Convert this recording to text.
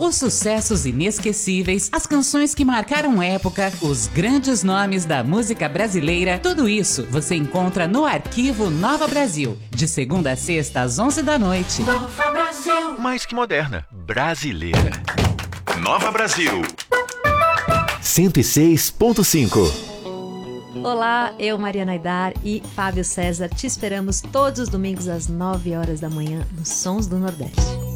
Os sucessos inesquecíveis, as canções que marcaram época, os grandes nomes da música brasileira, tudo isso você encontra no Arquivo Nova Brasil, de segunda a sexta às 11 da noite. Nova Brasil. Mais que moderna, brasileira. Nova Brasil. 106.5. Olá, eu, Mariana Aidar e Fábio César, te esperamos todos os domingos às 9 horas da manhã nos Sons do Nordeste.